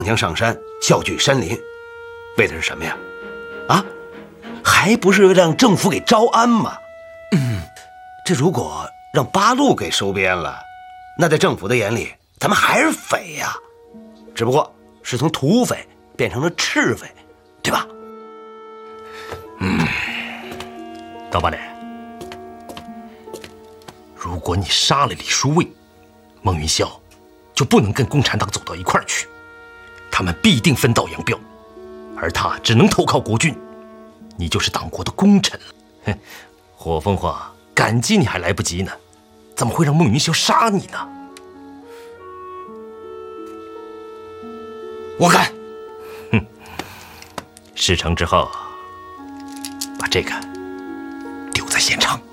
娘上山孝聚山林，为的是什么呀？啊，还不是为了让政府给招安吗？这如果让八路给收编了，那在政府的眼里，咱们还是匪呀，只不过是从土匪变成了赤匪，对吧？ 刀疤脸，如果你杀了李书卫，孟云霄就不能跟共产党走到一块儿去，他们必定分道扬镳，而他只能投靠国军，你就是党国的功臣了。哼，火凤凰感激你还来不及呢，怎么会让孟云霄杀你呢？ 我干。 哼，事成之后，把这个丢在现场。